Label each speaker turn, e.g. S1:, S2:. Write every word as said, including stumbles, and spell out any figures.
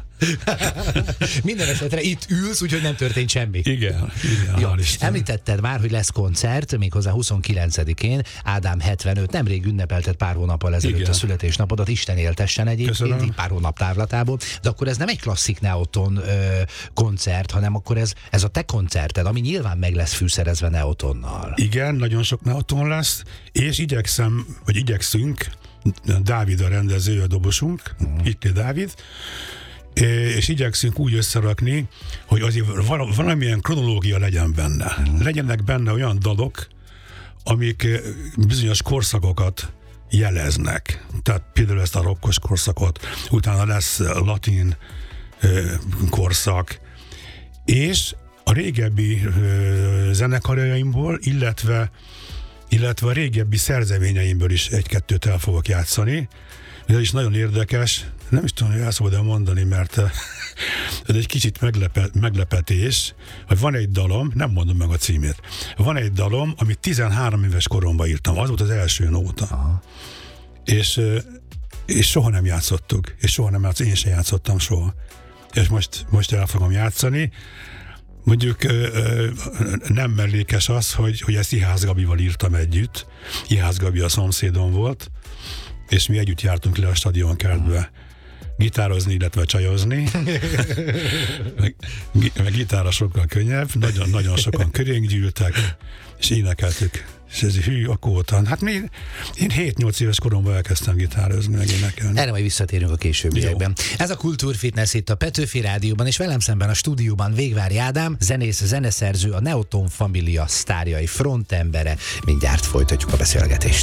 S1: Minden esetre itt ülsz, úgyhogy nem történt semmi.
S2: Igen, igen.
S1: Jó, említetted már, hogy lesz koncert, méghozzá huszonkilencedikén, Ádám hetvenöt, nemrég ünnepelted pár hónappal ezelőtt igen. a születésnapodat, Isten éltessen egyébként, így pár hónap távlatából, de akkor ez nem egy klasszik Neoton ö, koncert, hanem akkor ez, ez a te koncerted, ami nyilván meg lesz fűszerezve Neotonnal.
S2: Igen, nagyon sok Neoton lesz, és igyekszem, vagy igyekszünk, Dávid a rendező, a dobosunk, mm. itt Dávid, és igyekszünk úgy összerakni, hogy azért valamilyen kronológia legyen benne. Mm. Legyenek benne olyan dalok, amik bizonyos korszakokat jeleznek. Tehát például ezt a rokkos korszakot, utána lesz latin korszak, és a régebbi zenekarjaimból, illetve illetve a régebbi szerzeményeimből is egy-kettőt el fogok játszani. Ez is nagyon érdekes, nem is tudom, hogy el szabad mondani, mert ez egy kicsit meglepet, meglepetés, hogy van egy dalom, nem mondom meg a címét, van egy dalom, amit tizenhárom éves koromban írtam, az volt az első nóta. Aha. És, és soha nem játszottuk, és soha nem játszottuk, én sem játszottam soha. És most, most el fogom játszani. Mondjuk ö, ö, nem mellékes az, hogy, hogy ezt Ihász Gabival írtam együtt. Ihász Gabi a szomszédom volt, és mi együtt jártunk le a stadionkertbe gitározni, illetve csajozni. meg, meg gitára sokkal könnyebb, nagyon, nagyon sokan körénk gyűltek, és énekeltük. És ez hű, akkor voltam. Hát mi, én hét-nyolc éves koromban elkezdtem gitározni, meg énekelni.
S1: Erre majd visszatérünk a későbbiekben. Ez a Kultúrfitness itt a Petőfi Rádióban, és velem szemben a stúdióban Végvári Ádám, zenész, zeneszerző, a Neoton Família sztárjai frontembere. Mindjárt folytatjuk a beszélgetést.